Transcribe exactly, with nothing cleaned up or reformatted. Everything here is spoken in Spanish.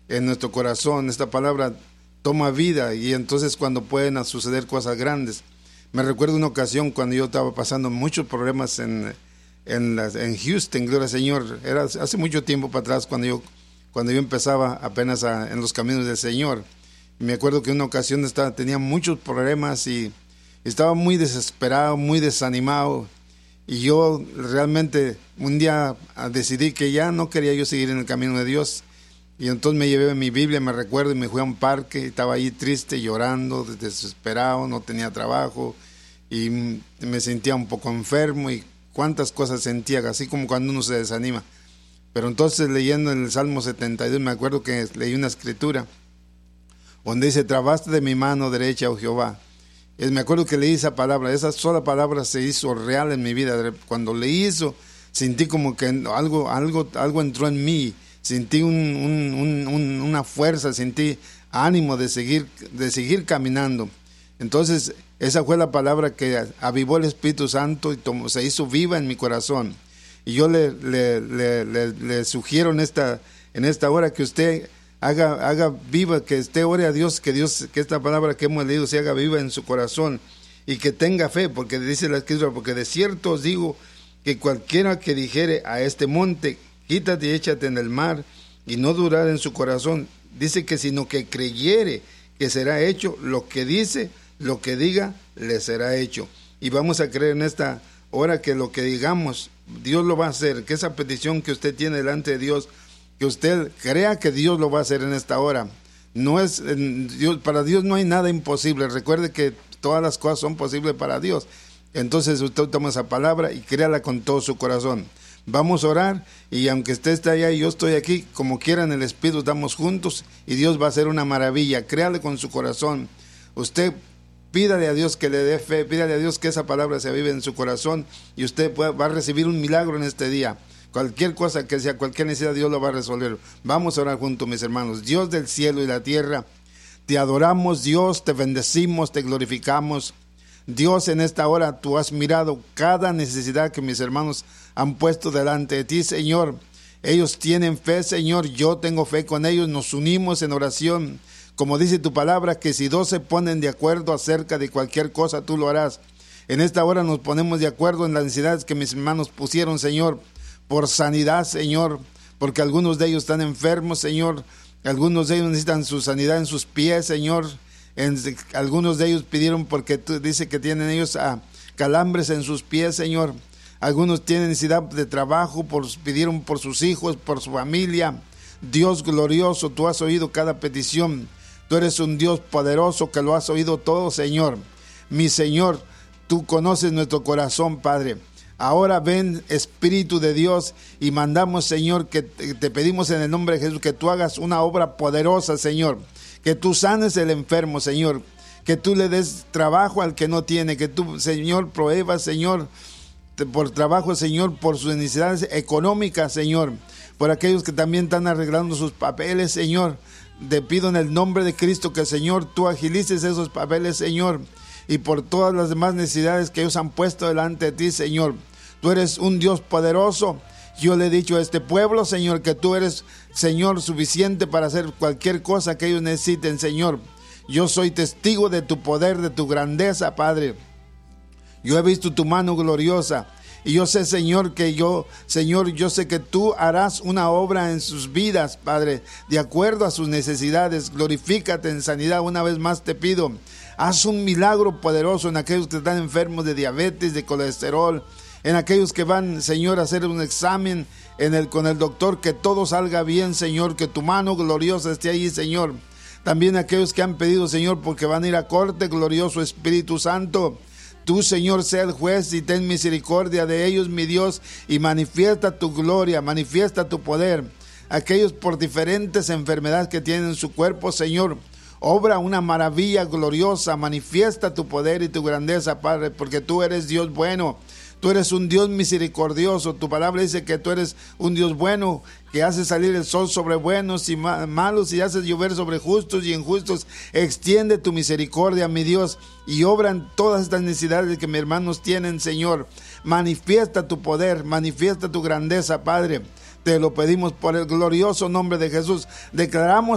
en nuestro corazón. Esta palabra toma vida y entonces cuando pueden suceder cosas grandes. Me recuerdo una ocasión cuando yo estaba pasando muchos problemas en, en, la, en Houston, gloria al Señor. Era hace mucho tiempo para atrás cuando yo, cuando yo empezaba apenas a, en los caminos del Señor. Me acuerdo que una ocasión estaba, tenía muchos problemas y estaba muy desesperado, muy desanimado. Y yo realmente un día decidí que ya no quería yo seguir en el camino de Dios. Y entonces me llevé mi Biblia, me recuerdo, y me fui a un parque. Estaba ahí triste, llorando, desesperado, no tenía trabajo. Y me sentía un poco enfermo y cuántas cosas sentía, así como cuando uno se desanima. Pero entonces leyendo en el Salmo setenta y dos, me acuerdo que leí una escritura donde dice, trabaste de mi mano derecha, oh Jehová. Y me acuerdo que leí esa palabra, esa sola palabra se hizo real en mi vida. Cuando leí eso, sentí como que algo, algo, algo entró en mí, sentí un, un, un, un, una fuerza, sentí ánimo de seguir, de seguir caminando. Entonces, esa fue la palabra que avivó el Espíritu Santo y tomó, se hizo viva en mi corazón. Y yo le, le, le, le, le sugiero en esta, en esta hora que usted haga, haga viva, que esté ore a Dios, que Dios, que esta palabra que hemos leído se haga viva en su corazón y que tenga fe, porque dice la Escritura, porque de cierto os digo que cualquiera que dijere a este monte, quítate y échate en el mar, y no durar en su corazón, dice que sino que creyere que será hecho lo que dice, lo que diga, le será hecho. Y vamos a creer en esta hora que lo que digamos, Dios lo va a hacer, que esa petición que usted tiene delante de Dios, que usted crea que Dios lo va a hacer en esta hora. No es, Dios, para Dios no hay nada imposible. Recuerde que todas las cosas son posibles para Dios. Entonces usted toma esa palabra y créala con todo su corazón. Vamos a orar y aunque usted esté allá y yo estoy aquí, como quiera en el Espíritu estamos juntos y Dios va a hacer una maravilla. Créale con su corazón. Usted pídale a Dios que le dé fe, pídale a Dios que esa palabra se avive en su corazón y usted puede, va a recibir un milagro en este día. Cualquier cosa que sea, cualquier necesidad, Dios lo va a resolver. Vamos a orar juntos, mis hermanos. Dios del cielo y la tierra, te adoramos, Dios, te bendecimos, te glorificamos. Dios, en esta hora tú has mirado cada necesidad que mis hermanos han puesto delante de ti, Señor. Ellos tienen fe, Señor, yo tengo fe con ellos, nos unimos en oración. Como dice tu palabra, que si dos se ponen de acuerdo acerca de cualquier cosa, tú lo harás. En esta hora nos ponemos de acuerdo en las necesidades que mis hermanos pusieron, Señor, por sanidad, Señor, porque algunos de ellos están enfermos, Señor. Algunos de ellos necesitan su sanidad en sus pies, Señor. En, algunos de ellos pidieron porque tú dice que tienen ellos ah, calambres en sus pies, Señor. Algunos tienen necesidad de trabajo, por, pidieron por sus hijos, por su familia. Dios glorioso, tú has oído cada petición. Tú eres un Dios poderoso que lo has oído todo, Señor. Mi Señor, tú conoces nuestro corazón, Padre. Ahora ven, Espíritu de Dios, y mandamos, Señor, que te pedimos en el nombre de Jesús que tú hagas una obra poderosa, Señor. Que tú sanes el enfermo, Señor. Que tú le des trabajo al que no tiene. Que tú, Señor, prohíbas, Señor, por trabajo, Señor, por sus necesidades económicas, Señor. Por aquellos que también están arreglando sus papeles, Señor. Te pido en el nombre de Cristo que, Señor, tú agilices esos papeles, Señor, y por todas las demás necesidades que ellos han puesto delante de ti, Señor. Tú eres un Dios poderoso. Yo le he dicho a este pueblo, Señor, que tú eres, Señor, suficiente para hacer cualquier cosa que ellos necesiten, Señor. Yo soy testigo de tu poder, de tu grandeza, Padre. Yo he visto tu mano gloriosa. Y yo sé, Señor, que yo, Señor, yo sé que tú harás una obra en sus vidas, Padre, de acuerdo a sus necesidades. Glorifícate en sanidad. Una vez más te pido, haz un milagro poderoso en aquellos que están enfermos de diabetes, de colesterol, en aquellos que van, Señor, a hacer un examen en el, con el doctor, que todo salga bien, Señor, que tu mano gloriosa esté ahí, Señor. También aquellos que han pedido, Señor, porque van a ir a corte, glorioso Espíritu Santo. Tú, Señor, sea el juez y ten misericordia de ellos, mi Dios, y manifiesta tu gloria, manifiesta tu poder. Aquellos por diferentes enfermedades que tienen en su cuerpo, Señor, obra una maravilla gloriosa, manifiesta tu poder y tu grandeza, Padre, porque tú eres Dios bueno. Tú eres un Dios misericordioso. Tu palabra dice que tú eres un Dios bueno, que hace salir el sol sobre buenos y malos y haces llover sobre justos y injustos. Extiende tu misericordia, mi Dios, y obran todas estas necesidades que mis hermanos tienen, Señor. Manifiesta tu poder, manifiesta tu grandeza, Padre. Te lo pedimos por el glorioso nombre de Jesús. Declaramos